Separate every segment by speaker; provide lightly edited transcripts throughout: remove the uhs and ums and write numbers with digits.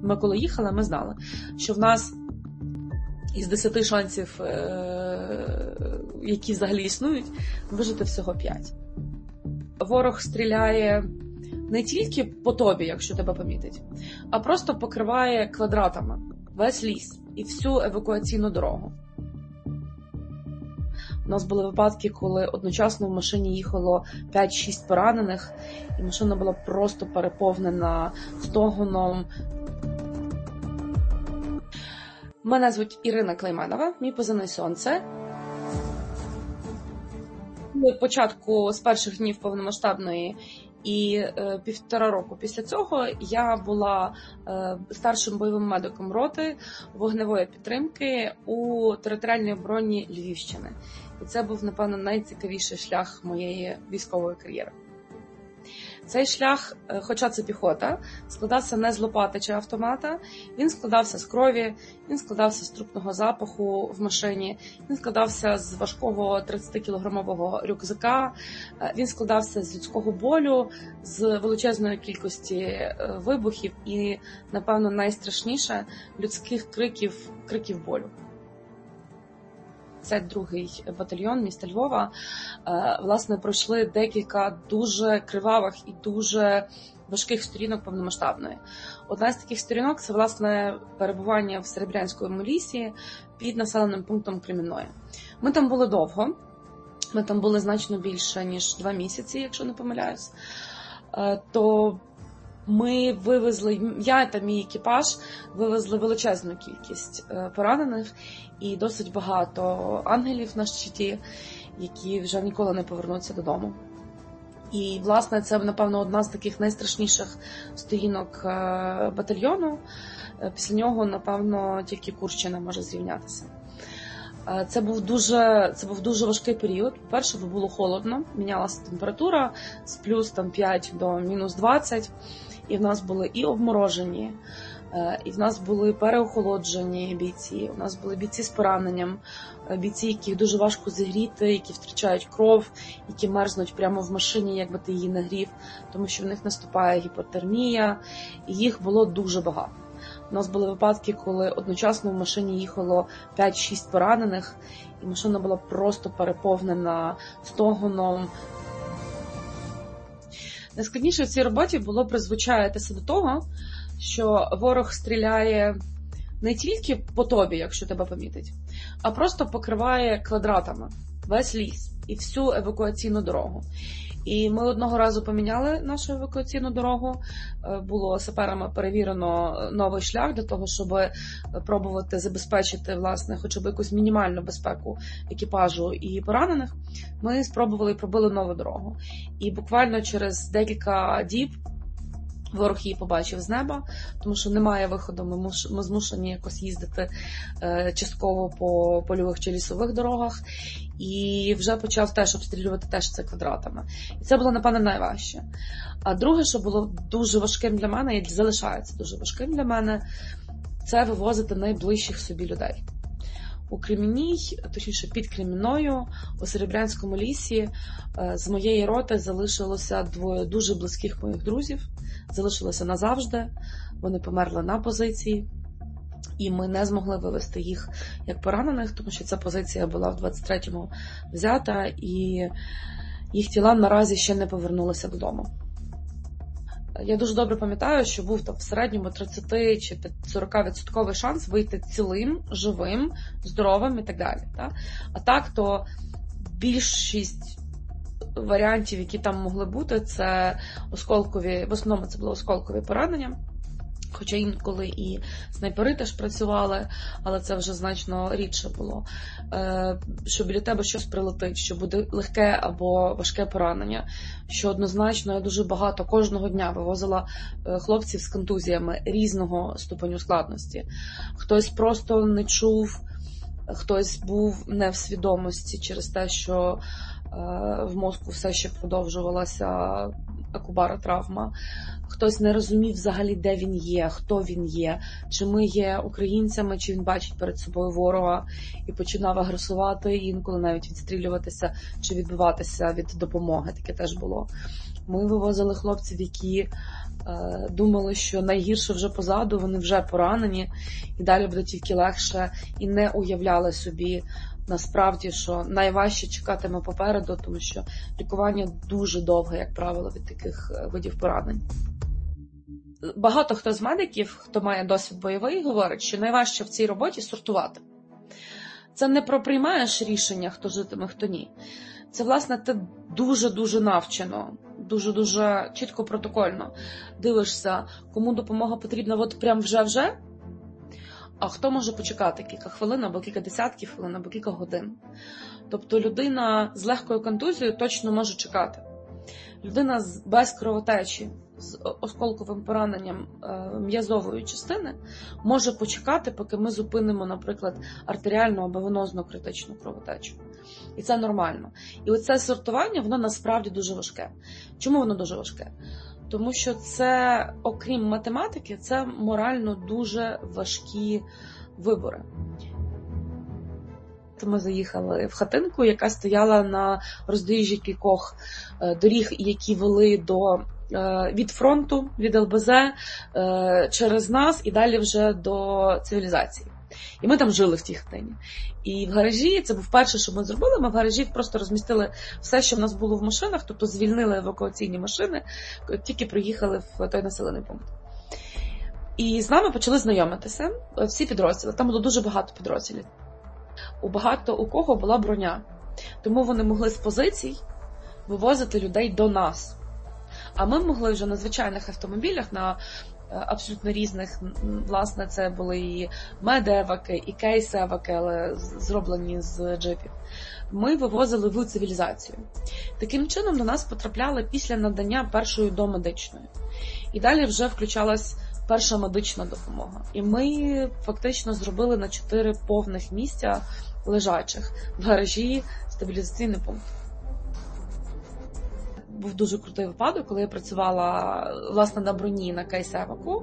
Speaker 1: Ми коли їхали, ми знали, що в нас із 10 шансів, які взагалі існують, вижити всього 5. Ворог стріляє не тільки по тобі, якщо тебе помітить, а просто покриває квадратами весь ліс і всю евакуаційну дорогу. У нас були випадки, коли одночасно в машині їхало 5-6 поранених, і машина була просто переповнена стогоном. Мене звуть Ірина Клейменова, мій позивний «Сонце». Від початку, з перших днів повномасштабної і 1,5 року після цього я була старшим бойовим медиком роти вогневої підтримки у територіальній обороні Львівщини. І це був, напевно, найцікавіший шлях моєї військової кар'єри. Цей шлях, хоча це піхота, складався не з лопати чи автомата, він складався з крові, він складався з трупного запаху в машині, він складався з важкого 30-кілограмового рюкзака, він складався з людського болю, з величезної кількості вибухів і, напевно, найстрашніше – людських криків болю. 52-й батальйон міста Львова, власне, пройшли декілька дуже кривавих і дуже важких сторінок повномасштабної. Одна з таких сторінок – це, власне, перебування в Серебрянському лісі під населеним пунктом Кремінної. Ми там були довго, ми там були значно більше, ніж 2 місяці, якщо не помиляюсь. То ми вивезли, я та мій екіпаж вивезли величезну кількість поранених і досить багато ангелів на щиті, які вже ніколи не повернуться додому. І, власне, це, напевно, одна з таких найстрашніших сторінок батальйону. Після нього, напевно, тільки Курщина може зрівнятися. Це був дуже важкий період. По-перше, було холодно, мінялася температура з плюс 5 до мінус 20. І в нас були і обморожені, і в нас були переохолоджені бійці, у нас були бійці з пораненням, бійці, яких дуже важко зігріти, які втрачають кров, які мерзнуть прямо в машині, якби ти її нагрів, тому що в них наступає гіпотермія, і їх було дуже багато. У нас були випадки, коли одночасно в машині їхало 5-6 поранених, і машина була просто переповнена стогоном. Найскладніше в цій роботі було призвичаїтися до того, що ворог стріляє не тільки по тобі, якщо тебе помітить, а просто покриває квадратами весь ліс і всю евакуаційну дорогу. І ми одного разу поміняли нашу евакуаційну дорогу, було саперами перевірено новий шлях для того, щоб пробувати забезпечити, власне, хоча б якусь мінімальну безпеку екіпажу і поранених. Ми спробували і пробили нову дорогу. І буквально через декілька діб ворог її побачив з неба, тому що немає виходу, ми змушені якось їздити частково по польових чи лісових дорогах, і вже почав теж обстрілювати теж це квадратами. І це було, напевно, найважче. А друге, що було дуже важким для мене, і залишається дуже важким для мене, це вивозити найближчих собі людей. У Кремінній, точніше під Кремінною, у Серебрянському лісі з моєї роти залишилося 2 дуже близьких моїх друзів, залишилося назавжди, вони померли на позиції, і ми не змогли вивезти їх як поранених, тому що ця позиція була в 23-му взята, і їх тіла наразі ще не повернулися додому. Я дуже добре пам'ятаю, що був там в середньому 30 чи 40% шанс вийти цілим, живим, здоровим і так далі. А так, то більшість варіантів, які там могли бути, це осколкові, в основному це були осколкові поранення. Хоча інколи і снайпери теж працювали, але це вже значно рідше було. Що біля тебе щось прилетить, що буде легке або важке поранення. Що однозначно я дуже багато кожного дня вивозила хлопців з контузіями різного ступеню складності. Хтось просто не чув, хтось був не в свідомості через те, що в мозку все ще продовжувалася акубаротравма. хтось не розумів взагалі, де він є, хто він є, чи ми є українцями, чи він бачить перед собою ворога і починав агресувати, інколи навіть відстрілюватися чи відбиватися від допомоги. Таке теж було. Ми вивозили хлопців, які думали, що найгірше вже позаду, вони вже поранені, і далі буде тільки легше, і не уявляли собі насправді, що найважче чекатиме попереду, тому що лікування дуже довге, як правило, від таких видів поранень. Багато хто з медиків, хто має досвід бойовий, говорить, що найважче в цій роботі сортувати. Це не про приймаєш рішення, хто житиме, хто ні. Це, власне, ти дуже-дуже навчено, дуже-дуже чітко протокольно дивишся, кому допомога потрібна от прям вже-вже, а хто може почекати кілька хвилин, або кілька десятків хвилин, або кілька годин. Тобто людина з легкою контузією точно може чекати. Людина без кровотечі, з осколковим пораненням м'язової частини може почекати, поки ми зупинимо, наприклад, артеріальну або венозну критичну кровотечу. І це нормально. І оце сортування, воно насправді дуже важке. Чому воно дуже важке? Тому що це, окрім математики, це морально дуже важкі вибори. Ми заїхали в хатинку, яка стояла на роздоріжжі кількох доріг, які вели від фронту, від ЛБЗ, через нас і далі вже до цивілізації. І ми там жили в тій хатині. І в гаражі, це був перше, що ми зробили, ми в гаражі просто розмістили все, що в нас було в машинах, тобто звільнили евакуаційні машини, тільки приїхали в той населений пункт. І з нами почали знайомитися всі підрозділи. Там було дуже багато підрозділів. Багато у кого була броня. Тому вони могли з позицій вивозити людей до нас. А ми могли вже на звичайних автомобілях, на абсолютно різних, власне, це були і медеваки, і кейс-еваки, але зроблені з джипів. Ми вивозили в цивілізацію. Таким чином до нас потрапляли після надання першої домедичної. І далі вже включалась перша медична допомога. І ми фактично зробили на 4 повних місця лежачих в гаражі стабілізаційний пункт. Був дуже крутий випадок, коли я працювала, власне, на броні на кейс-еваку,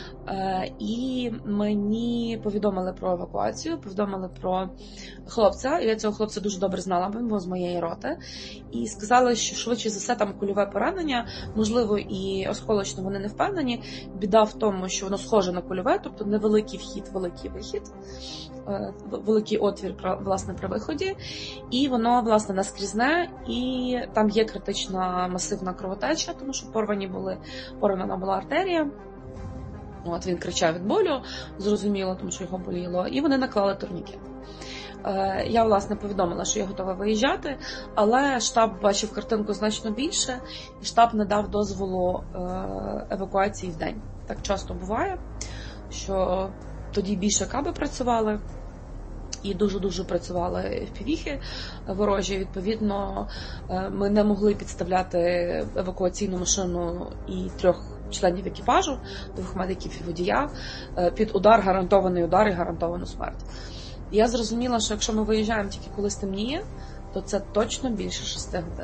Speaker 1: і мені повідомили про евакуацію, повідомили про хлопця, і я цього хлопця дуже добре знала, він був з моєї роти, і сказали, що швидше за все там кульове поранення, можливо, і осколочно вони не впевнені. Біда в тому, що воно схоже на кульове, тобто невеликий вхід, великий вихід, великий отвір, власне, при виході, і воно, власне, наскрізне, і там є критична масивна кровотеча, тому що порвана була артерія. От він кричав від болю, зрозуміло, тому що його боліло, і вони наклали турнікет. Я, власне, повідомила, що я готова виїжджати, але штаб бачив картинку значно більше, і штаб не дав дозволу евакуації в день. Так часто буває, що тоді більше каби працювали, і дуже-дуже працювали впівіхи ворожі. Відповідно, ми не могли підставляти евакуаційну машину і 3 членів екіпажу, 2 медиків і водія, під удар, гарантований удар і гарантовану смерть. І я зрозуміла, що якщо ми виїжджаємо тільки коли стемніє, то це точно більше 6 годин.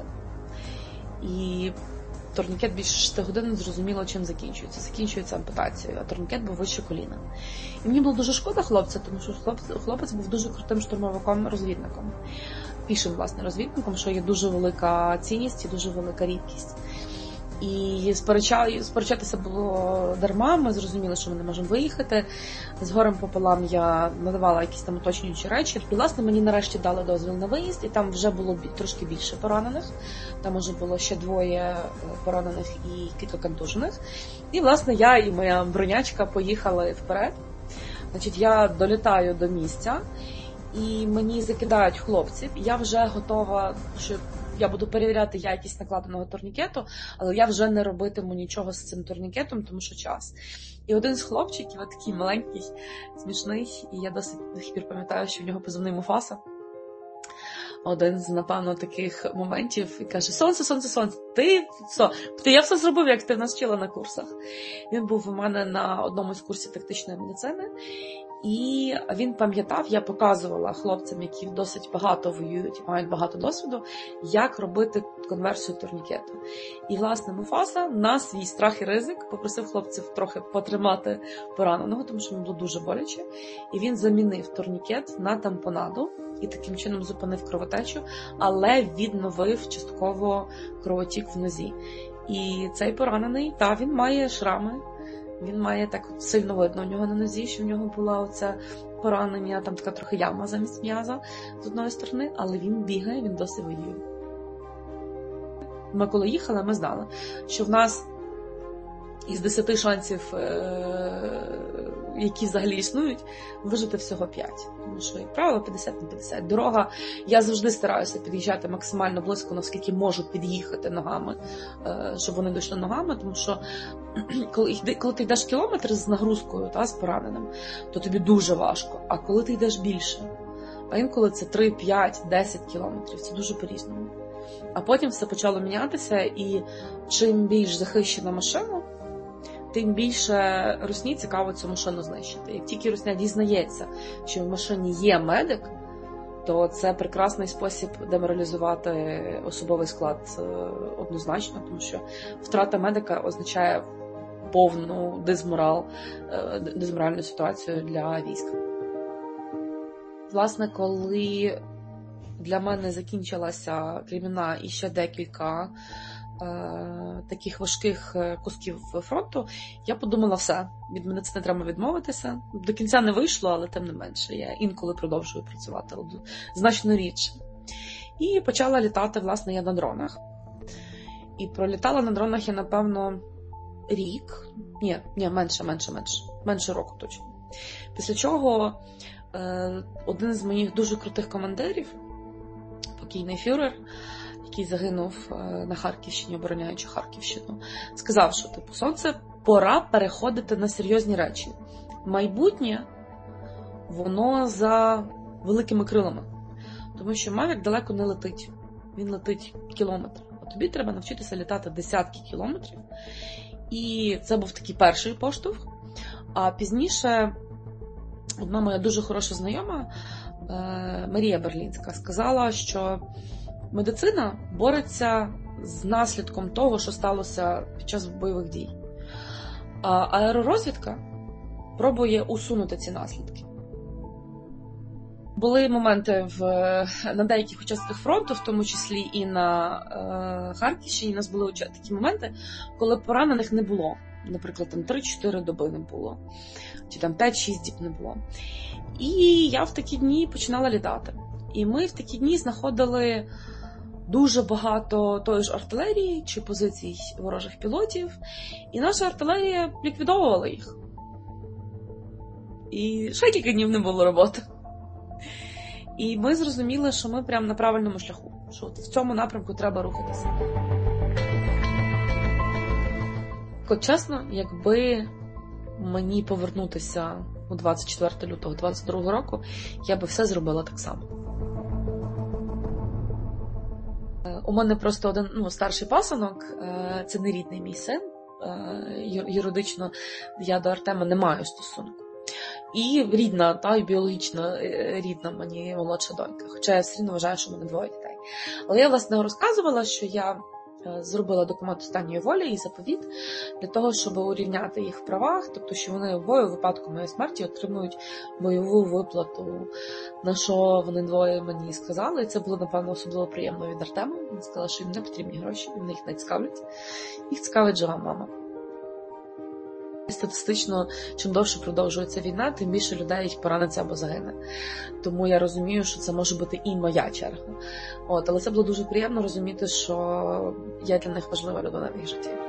Speaker 1: І турнікет більше 6 годин, зрозуміло, чим закінчується. Закінчується ампутацією, а турнікет був вище коліна. І мені було дуже шкода хлопця, тому що хлопець був дуже крутим штурмовиком-розвідником. Пішим, власне, розвідником, що є дуже велика цінність і дуже велика рідкість. І сперечатися було дарма, ми зрозуміли, що ми не можемо виїхати. З горем пополам я надавала якісь там уточнюючі речі. І, власне, мені нарешті дали дозвіл на виїзд, і там вже було трошки більше поранених. Там уже було ще 2 поранених і кілька контужених. І, власне, я і моя бронячка поїхали вперед. Значить, я долітаю до місця, і мені закидають хлопців. Я вже готова, що я буду перевіряти якість накладеного турнікету, але я вже не робитиму нічого з цим турнікетом, тому що час. І один з хлопчиків, такий маленький, смішний, і я досить до сих пір пам'ятаю, що в нього позивний Муфаса. Один з, напевно, таких моментів, і каже: сонце, сонце, сонце. я все зробив, як ти нас вчила на курсах. Він був у мене на одному з курсів тактичної медицини, і він пам'ятав, я показувала хлопцям, які досить багато воюють і мають багато досвіду, як робити конверсію турнікету. І, власне, Муфаса на свій страх і ризик попросив хлопців трохи потримати пораненого, тому що йому було дуже боляче. І він замінив турнікет на тампонаду і таким чином зупинив кровотечу, але відновив частково кровотік в нозі. І цей поранений, він має шрами, він має так сильно видно у нього на нозі, що в нього була оце поранення, там така трохи яма замість м'яза з одної сторони, але він бігає, він досі воює. Ми коли їхали, ми знали, що в нас із 10 шансів, які взагалі існують, вижити всього 5. Тому що, як правило, 50 на 50. Дорога, я завжди стараюся під'їжджати максимально близько, наскільки можу під'їхати ногами, щоб вони дійшли ногами, тому що коли ти йдеш кілометр з нагрузкою, з пораненим, то тобі дуже важко. А коли ти йдеш більше, а інколи це 3, 5, 10 кілометрів, це дуже по-різному. А потім все почало мінятися, і чим більш захищена машина, тим більше русні цікаво цю машину знищити. Як тільки русня дізнається, що в машині є медик, то це прекрасний спосіб деморалізувати особовий склад однозначно, тому що втрата медика означає повну дезморальну ситуацію для війська. Власне, коли для мене закінчилася Кремінна і ще декілька таких важких кусків фронту, я подумала, все, від медицини треба відмовитися. До кінця не вийшло, але тим не менше, я інколи продовжую працювати, значно рідше. І почала літати, власне, я на дронах. І пролітала на дронах я, напевно, рік. Менше року точно. Після чого один з моїх дуже крутих командирів, покійний фюрер, який загинув на Харківщині, обороняючи Харківщину, сказав, що сонце, пора переходити на серйозні речі. Майбутнє, воно за великими крилами. Тому що Мавік далеко не летить. Він летить кілометр. А тобі треба навчитися літати десятки кілометрів. І це був такий перший поштовх. А пізніше одна моя дуже хороша знайома, Марія Берлінська, сказала, що медицина бореться з наслідком того, що сталося під час бойових дій. А аеророзвідка пробує усунути ці наслідки. Були моменти на деяких участках фронту, в тому числі і на Харківщині, у нас були такі моменти, коли поранених не було. Наприклад, 3-4 доби не було, чи 5-6 діб не було. І я в такі дні починала літати. І ми в такі дні знаходили дуже багато тої ж артилерії чи позицій ворожих пілотів, і наша артилерія ліквідовувала їх. І ще кілька днів не було роботи. І ми зрозуміли, що ми прямо на правильному шляху, що в цьому напрямку треба рухатися. Чесно, якби мені повернутися у 24 лютого 22 року, я би все зробила так само. У мене просто один старший пасунок, це не рідний мій син. Юридично я до Артема не маю стосунку. І рідна, і біологічно рідна мені молодша донька. Хоча я все одно вважаю, що в мене 2 дітей. Але я, власне, розказувала, що я зробила документ останньої волі і заповіт для того, щоб урівняти їх в правах, тобто, що вони обоє у випадку моєї смерті отримують бойову виплату, на що вони двоє мені сказали. І це було, напевно, особливо приємно від Артема. Він сказав, що їм не потрібні гроші, вони їх не цікавлять. Їх цікавить жива мама. Статистично, чим довше продовжується війна, тим більше людей пораниться або загине. Тому я розумію, що це може бути і моя черга. Але це було дуже приємно розуміти, що я для них важлива людина в їх житті.